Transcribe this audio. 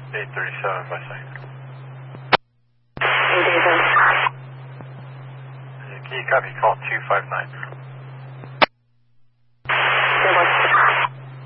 837 by second. Can you copy call 259?